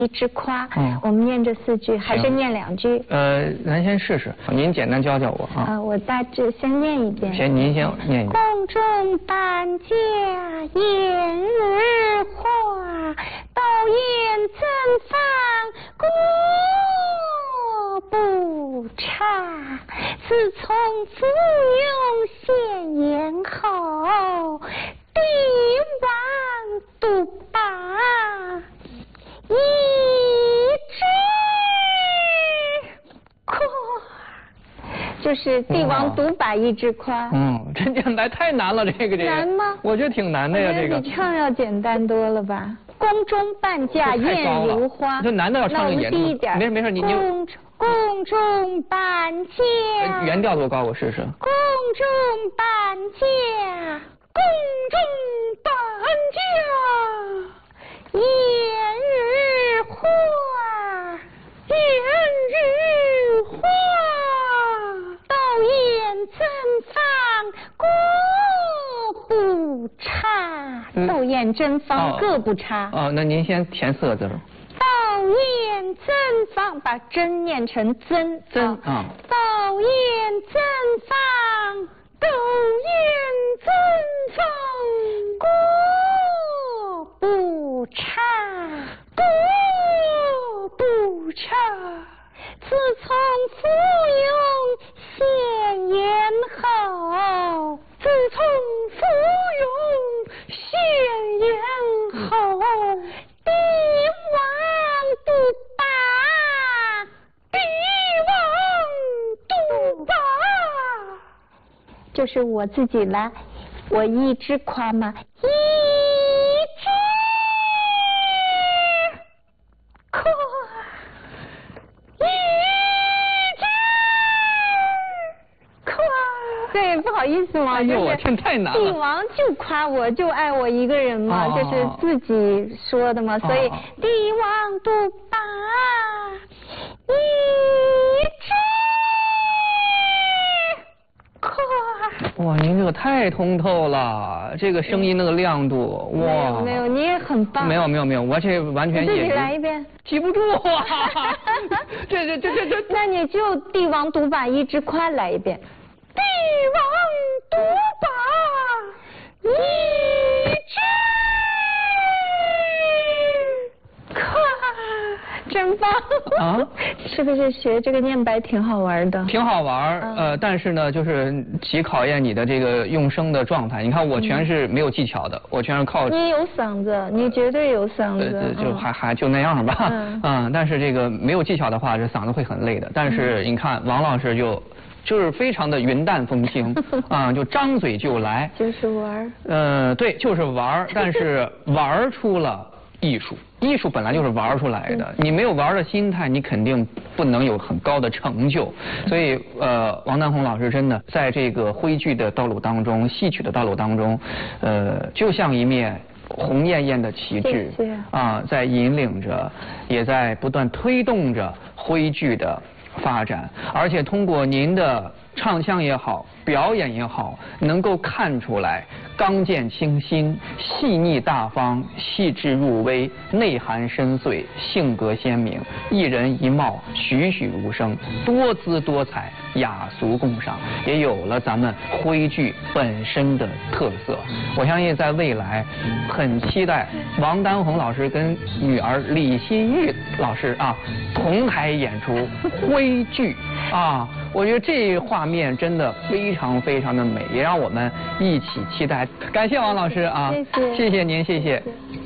一枝夸，我们念这4句，还是念2句？ 咱先试试，您简单教教我啊。 我大致先念一遍。 行，您先念一遍。 宫中伴驾艳日花，斗艳赠芳过不差。自从芙蓉献言后，帝王独把一枝夸，就是帝王独把一枝夸。 真简单，太难了，这个难吗？ 我觉得挺难的呀，这个。 比唱要简单多了吧？宫中伴驾艳如花， 这难的要唱个严低一点。 没事，你宫中伴驾。 原调多高？我试试。 宫中伴驾，宫中伴驾，艳日花，艳日花，斗艳赠芳各不差。斗艳争芳各不差。 那您先填4个字。 斗艳赠芳，把真念成增。斗艳赠芳，斗艳赠芳，各不差，各不差。自从芙蓉献言后，自从芙蓉献言后，帝王独把，帝王独把，就是我自己来，我一枝夸嘛，一枝夸，一枝夸。对，不好意思嘛， 我这太难了。 帝王就夸我，就爱我一个人嘛，这是自己说的嘛，所以帝王独把一枝夸。 哇，您这个太通透了，这个声音那个亮度，哇！ 没有，你也很棒。 没有，我这完全自己来一遍。 记不住啊！这。 那你就帝王独把一枝夸来一遍。帝王独把一枝夸，真棒啊！是不是学这个念白挺好玩的？ 挺好玩，但是呢，就是极考验你的这个用声的状态。你看我全是没有技巧的，我全是靠。 你有嗓子，你绝对有嗓子。 就还就那样吧。但是这个没有技巧的话，这嗓子会很累的。但是你看王老师就是非常的云淡风轻就张嘴就来， 就是玩对，就是玩，但是玩出了艺术，艺术本来就是玩出来的，你没有玩的心态，你肯定不能有很高的成就。所以王丹红老师真的在这个徽剧的道路当中，戏曲的道路当中，就像一面红艳艳的旗帜在引领着，也在不断推动着徽剧的发展，而且通过您的唱腔也好，表演也好，能够看出来刚健清新、细腻大方、细致入微、内涵深邃、性格鲜明、一人一貌、栩栩如生、多姿多彩、雅俗共赏，也有了咱们徽剧本身的特色。我相信在未来，很期待王丹红老师跟女儿李新玉老师同台演出徽剧我觉得这画面真的非常非常的美，也让我们一起期待。感谢王老师谢谢您，谢谢。